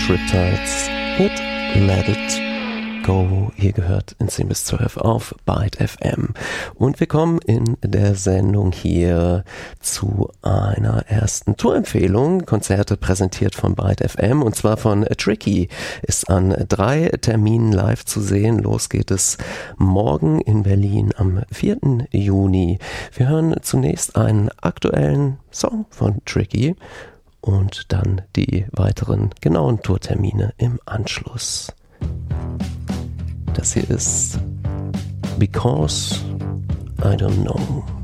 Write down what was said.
Riptides mit Let It Go. Ihr gehört in 10 bis 12 auf Byte FM. Und wir kommen in der Sendung hier zu einer ersten Tourempfehlung. Konzerte präsentiert von Byte FM und zwar von Tricky. Ist an 3 Terminen live zu sehen. Los geht es morgen in Berlin am 4. Juni. Wir hören zunächst einen aktuellen Song von Tricky und dann die weiteren genauen Tourtermine im Anschluss. Das hier ist Because I Don't Know.